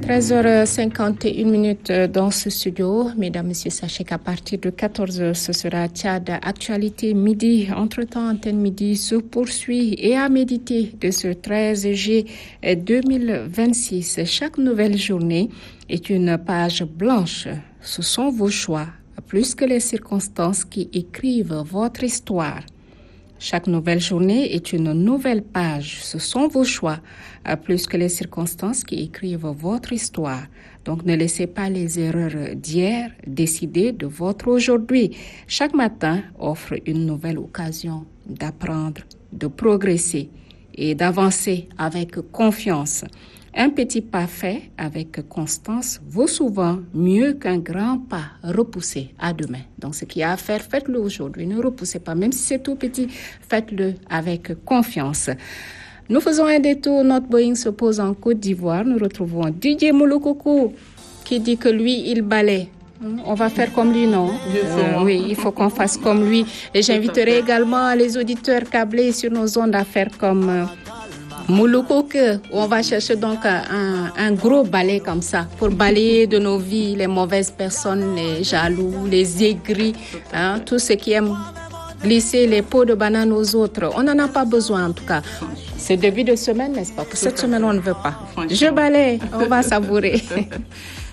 13h51 dans ce studio. Mesdames, Messieurs, sachez qu'à partir de 14h, ce sera Tchad Actualité Midi. Entre-temps, Antenne Midi se poursuit et à méditer de ce 13 juillet 2026. Chaque nouvelle journée est une page blanche. Ce sont vos choix, plus que les circonstances qui écrivent votre histoire. Chaque nouvelle journée est une nouvelle page. Ce sont vos choix, plus que les circonstances qui écrivent votre histoire. Donc, ne laissez pas les erreurs d'hier décider de votre aujourd'hui. Chaque matin offre une nouvelle occasion d'apprendre, de progresser et d'avancer avec confiance. Un petit pas fait avec constance vaut souvent mieux qu'un grand pas repoussé à demain. Donc, ce qu'il y a à faire, faites-le aujourd'hui. Ne repoussez pas. Même si c'est tout petit, faites-le avec confiance. Nous faisons un détour. Notre Boeing se pose en Côte d'Ivoire. Nous retrouvons Didier Mouloukoukou qui dit que lui, il balaie. On va faire comme lui, non? Oui, il faut qu'on fasse comme lui. Et j'inviterai également les auditeurs câblés sur nos ondes à faire comme... Mouloukoukou, on va chercher donc un gros balai comme ça pour balayer de nos vies les mauvaises personnes, les jaloux, les aigris, tous ceux qui aiment glisser les peaux de banane aux autres. On n'en a pas besoin en tout cas. C'est début de semaine, n'est-ce pas? Pour cette semaine, on ne veut pas. Je balaye, on va savourer.